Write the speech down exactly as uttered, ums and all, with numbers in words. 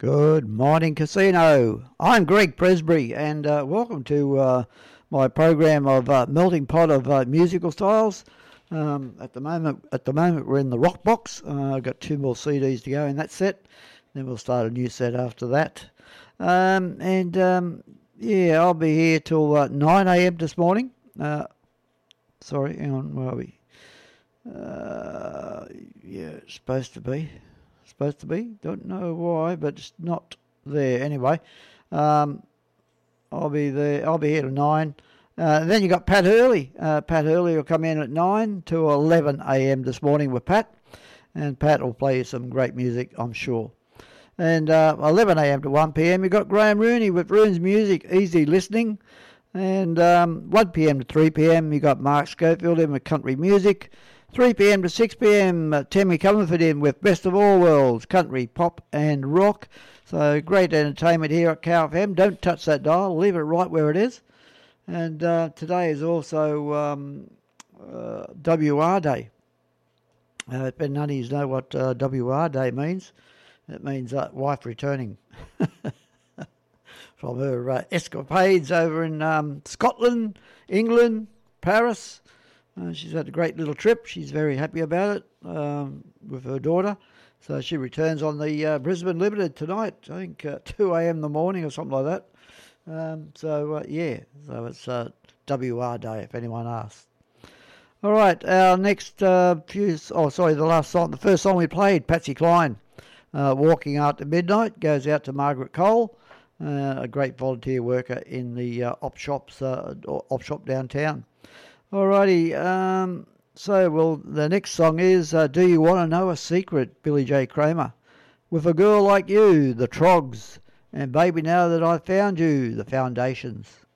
Good morning, Casino. I'm Greg Presbury, and uh, welcome to uh, my program of uh, melting pot of uh, musical styles. Um, at the moment, at the moment, we're in the rock box. Uh, I've got two more C Ds to go in that set. Then we'll start a new set after that. Um, and um, yeah, I'll be here till uh, nine a m this morning. Uh, sorry, hang on, where are we? Uh, yeah, it's supposed to be. Supposed to be. Don't know why, but it's not there anyway. Um, I'll be there. I'll be here till nine. Uh, then you got Pat Hurley. Uh, Pat Hurley will come in at nine to eleven a m this morning with Pat, and Pat will play you some great music, I'm sure. And uh, eleven a m to one p m you got Graham Rooney with Rune's Music, easy listening. And um, one p m to three p m you got Mark Schofield in with country music. three p m to six p m uh, Tammy Comerford in with Best of All Worlds, country, pop and rock. So great entertainment here at Cow F M. Don't touch that dial, leave it right where it is. And uh, today is also um, uh, W R Day. Uh, but none of you know what uh, W R Day means. It means uh, wife returning from her uh, escapades over in um, Scotland, England, Paris. Uh, she's had a great little trip. She's very happy about it um, with her daughter. So she returns on the uh, Brisbane Limited tonight, I think uh, two a m in the morning or something like that. Um, so, uh, yeah, so it's uh, W R Day if anyone asks. All right, our next uh, few, oh, sorry, the last song, the first song we played, Patsy Cline, uh, Walking After Midnight, goes out to Margaret Cole, uh, a great volunteer worker in the uh, op shops, uh, op shop downtown. Alrighty, um, so, well, the next song is uh, Do You Want to Know a Secret, Billy J. Kramer. With a Girl Like You, The Trogs. And Baby Now That I Found You, The Foundations.